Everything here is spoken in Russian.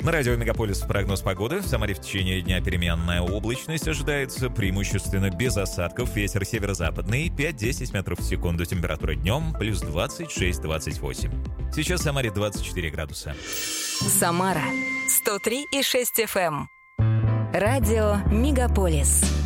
На радио «Мегаполис» прогноз погоды. В Самаре в течение дня переменная облачность ожидается, преимущественно без осадков. Ветер северо-западный 5-10 метров в секунду. Температура днем плюс 26-28. Сейчас в Самаре 24 градуса. Самара 103,6 FM. Радио «Мегаполис».